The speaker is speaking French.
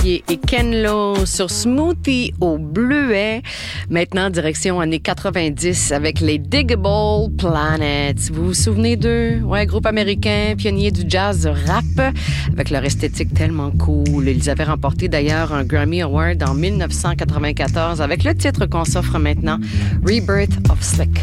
et Ken Lo sur Smoothie au bleuet. Maintenant, direction années 90 avec les Digable Planets. Vous vous souvenez d'eux? Ouais, groupe américain, pionnier du jazz rap, avec leur esthétique tellement cool. Ils avaient remporté d'ailleurs un Grammy Award en 1994 avec le titre qu'on s'offre maintenant, Rebirth of Slick.